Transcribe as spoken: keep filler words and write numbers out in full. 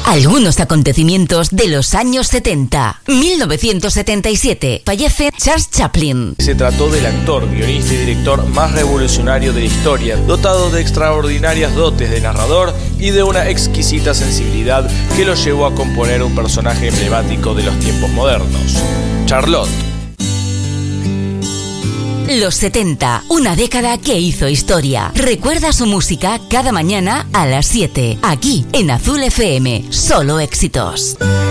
Algunos acontecimientos de los años setenta. mil novecientos setenta y siete. Fallece Charles Chaplin. Se trató del actor, guionista y director más revolucionario de la historia, dotado de extraordinarias dotes de narrador y de una exquisita sensibilidad que lo llevó a componer un personaje emblemático de los tiempos modernos, Charlotte. Los setenta, una década que hizo historia. Recuerda su música cada mañana a las siete, aquí en Azul F M. Solo éxitos.